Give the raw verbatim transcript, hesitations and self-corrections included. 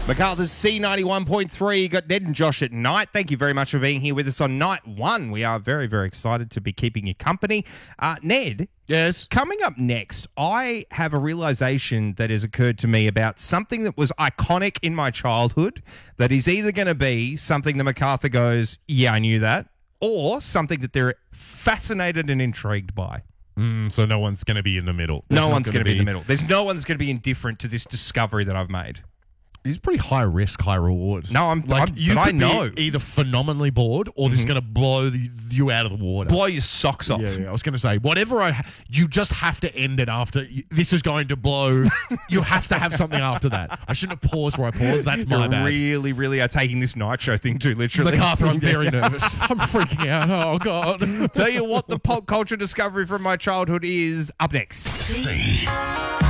MacArthur's C ninety-one point three. Got Ned and Josh at night. Thank you very much for being here with us on night one. We are very, very excited to be keeping you company. Uh, Ned, Yes. coming up next, I have a realization that has occurred to me about something that was iconic in my childhood that is either going to be something that MacArthur goes, yeah, I knew that, or something that they're fascinated and intrigued by. Mm, so no one's going to be in the middle. There's no not one's going to gonna be in the middle. There's no one's going to be indifferent to this discovery that I've made. It's pretty high risk, high reward. No, I'm- like I'm- you but I could know. be either phenomenally bored or this is going to blow the, you out of the water. Blow your socks off. Yeah, yeah, I was going to say, whatever I, ha- you just have to end it after. You, this is going to blow. You have to have something after that. I shouldn't have paused where I paused. That's my You're bad. really, really are taking this night show thing too literally. MacArthur, I'm very nervous. I'm freaking out. Oh, God. Tell you what the pop culture discovery from my childhood is up next. C